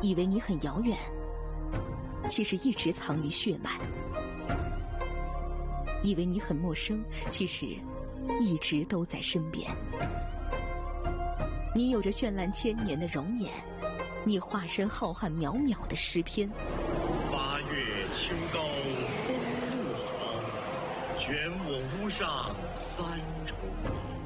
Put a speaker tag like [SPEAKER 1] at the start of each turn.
[SPEAKER 1] 以为你很遥远，其实一直藏于血脉；以为你很陌生，其实一直都在身边。你有着绚烂千年的容颜，你化身浩瀚渺渺的诗篇。
[SPEAKER 2] 八月秋高风露好，卷我屋上三重。